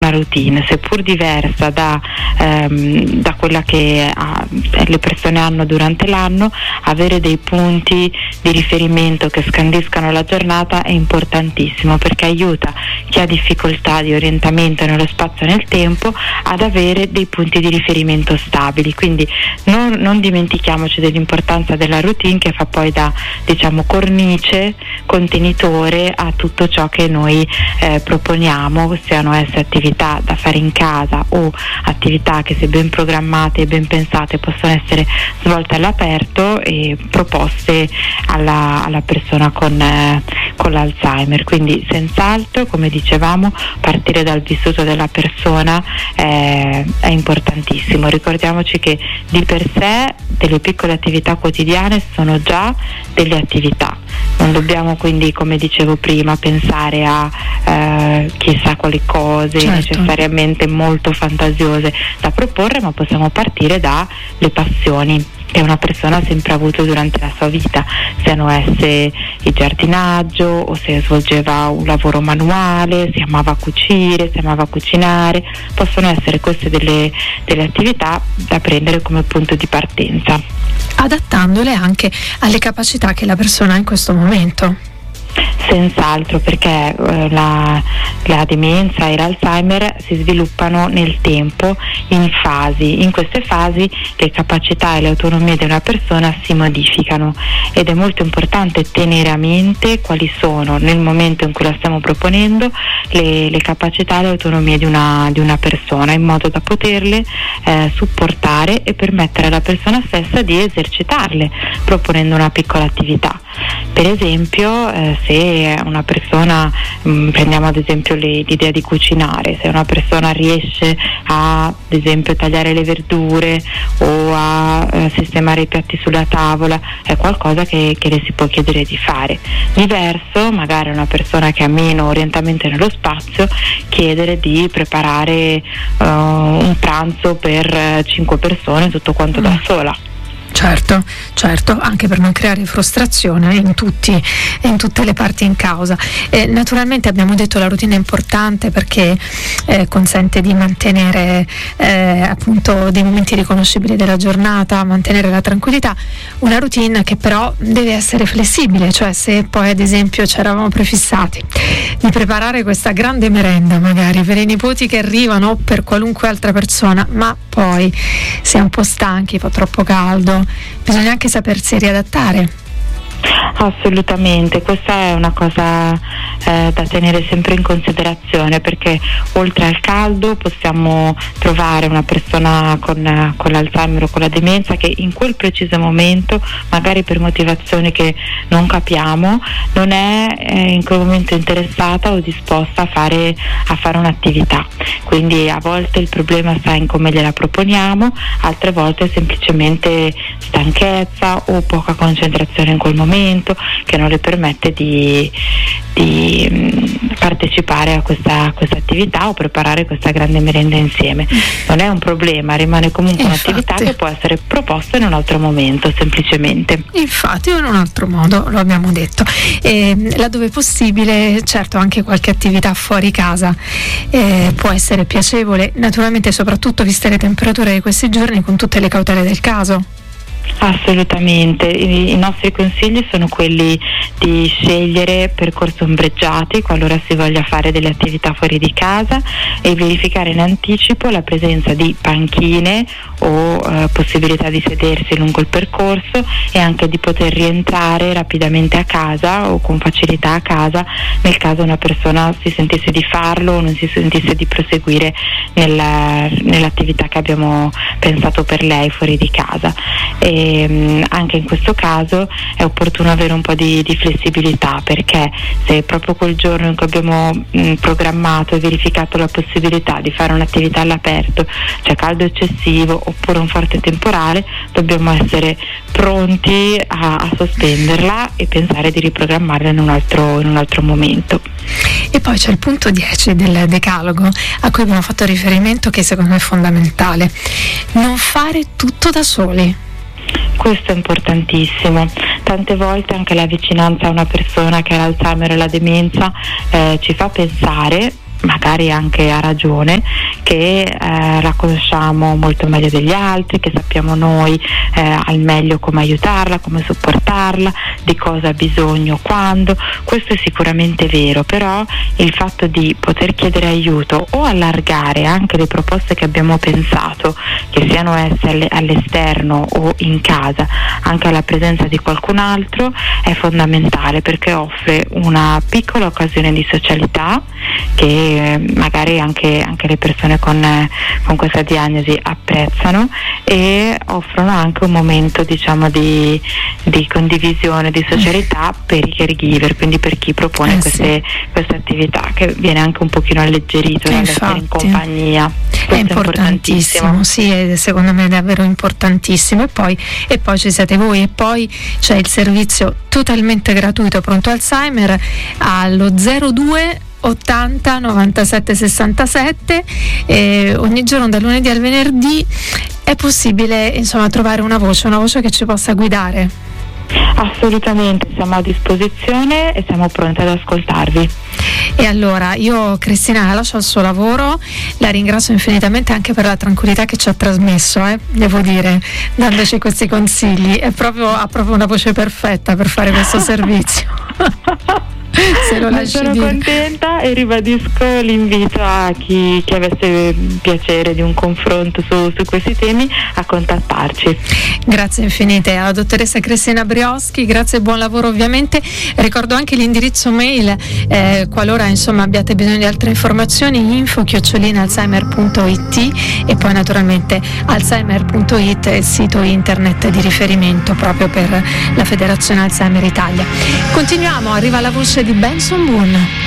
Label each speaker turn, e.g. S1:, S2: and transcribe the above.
S1: una routine, seppur diversa da quella che le persone hanno durante l'anno, avere dei punti di riferimento che scandiscano la giornata è importantissimo, perché aiuta chi ha difficoltà di orientamento nello spazio e nel tempo ad avere dei punti di riferimento stabili. Quindi non dimentichiamoci dell'importanza della routine, che fa poi da, diciamo, cornice, contenitore a tutto ciò che noi proponiamo, siano esse attività da fare in casa o attività che, se ben programmate e ben pensate, possono essere svolte all'aperto e proposte alla persona con l'Alzheimer. Quindi senz'altro, come dicevamo, partire dal vissuto della persona è importantissimo. Ricordiamoci che di per sé delle piccole attività quotidiane sono già delle attività, non dobbiamo quindi, come dicevo prima, pensare a chissà quali cose, certo, necessariamente molto fantasiose da proporre, ma possiamo partire dalle passioni che una persona ha sempre avuto durante la sua vita, siano esse il giardinaggio, o se svolgeva un lavoro manuale, se amava cucire, se amava cucinare. Possono essere queste delle attività da prendere come punto di partenza,
S2: adattandole anche alle capacità che la persona ha in questo momento.
S1: Senz'altro, perché la demenza e l'Alzheimer si sviluppano nel tempo in fasi. In queste fasi le capacità e le autonomie di una persona si modificano, ed è molto importante tenere a mente quali sono, nel momento in cui la stiamo proponendo, le capacità e le autonomie di una persona, in modo da poterle supportare e permettere alla persona stessa di esercitarle, proponendo una piccola attività. Per esempio, se una persona, prendiamo ad esempio l'idea di cucinare, se una persona riesce ad esempio tagliare le verdure o a sistemare i piatti sulla tavola, è qualcosa che le si può chiedere di fare. Diverso, magari una persona che ha meno orientamento nello spazio, chiedere di preparare un pranzo per 5 persone, tutto quanto da sola.
S2: Certo, anche per non creare frustrazione in tutte le parti in causa. Naturalmente abbiamo detto la routine è importante perché consente di mantenere appunto dei momenti riconoscibili della giornata, mantenere la tranquillità. Una routine che però deve essere flessibile, cioè se poi ad esempio ci eravamo prefissati di preparare questa grande merenda magari per i nipoti che arrivano o per qualunque altra persona, ma poi si è un po' stanchi, fa troppo caldo, bisogna anche sapersi riadattare.
S1: Assolutamente, questa è una cosa da tenere sempre in considerazione, perché oltre al caldo possiamo trovare una persona con l'Alzheimer o con la demenza che in quel preciso momento, magari per motivazioni che non capiamo, non è in quel momento interessata o disposta a fare un'attività. Quindi a volte il problema sta in come gliela proponiamo, altre volte semplicemente stanchezza o poca concentrazione in quel momento, che non le permette di partecipare a questa attività o preparare questa grande merenda insieme. Non è un problema, rimane comunque un'attività che può essere proposta in un altro momento, semplicemente.
S2: Infatti, o in un altro modo, lo abbiamo detto. Laddove possibile, certo, anche qualche attività fuori casa può essere piacevole, naturalmente soprattutto viste le temperature di questi giorni, con tutte le cautele del caso.
S1: Assolutamente, i nostri consigli sono quelli di scegliere percorsi ombreggiati qualora si voglia fare delle attività fuori di casa, e verificare in anticipo la presenza di panchine o possibilità di sedersi lungo il percorso, e anche di poter rientrare rapidamente a casa o con facilità a casa nel caso una persona si sentisse di farlo o non si sentisse di proseguire nell'attività che abbiamo pensato per lei fuori di casa. E anche in questo caso è opportuno avere un po' di flessibilità, perché se proprio quel giorno in cui abbiamo programmato e verificato la possibilità di fare un'attività all'aperto c'è caldo eccessivo oppure un forte temporale, dobbiamo essere pronti a sospenderla e pensare di riprogrammarla in un altro momento.
S2: E poi c'è il punto 10 del decalogo a cui abbiamo fatto riferimento, che secondo me è fondamentale: non fare tutto da soli.
S1: Questo è importantissimo. Tante volte anche la vicinanza a una persona che ha l'Alzheimer e la demenza ci fa pensare, magari anche a ragione, che la conosciamo molto meglio degli altri, che sappiamo noi al meglio come aiutarla, come supportarla, di cosa ha bisogno, quando. Questo è sicuramente vero, però il fatto di poter chiedere aiuto o allargare anche le proposte che abbiamo pensato, che siano esse all'esterno o in casa, anche alla presenza di qualcun altro, è fondamentale, perché offre una piccola occasione di socialità che magari anche le persone con questa diagnosi apprezzano, e offrono anche un momento, diciamo, di condivisione, di socialità per i caregiver, quindi per chi propone queste attività, che viene anche un pochino alleggerito dall'essere in compagnia.
S2: È importantissimo, sì, secondo me è davvero importantissimo. E poi ci siete voi, e poi c'è il servizio totalmente gratuito Pronto Alzheimer allo 02 80 97 67, ogni giorno dal lunedì al venerdì è possibile, insomma, trovare una voce che ci possa guidare.
S1: Assolutamente, siamo a disposizione e siamo pronti ad ascoltarvi.
S2: E allora io, Cristina, la lascio al suo lavoro, la ringrazio infinitamente anche per la tranquillità che ci ha trasmesso, devo dire, dandoci questi consigli. Ha proprio una voce perfetta per fare questo servizio. Se lo lasci
S1: sono
S2: dire.
S1: Contenta, e ribadisco l'invito a chi avesse piacere di un confronto su questi temi a contattarci.
S2: Grazie infinite alla dottoressa Cristina Brioschi, grazie e buon lavoro ovviamente. Ricordo anche l'indirizzo mail, qualora insomma abbiate bisogno di altre informazioni, info@alzheimer.it, e poi naturalmente alzheimer.it è il sito internet di riferimento proprio per la Federazione Alzheimer Italia. Continuiamo, arriva la voce di Benson Boone.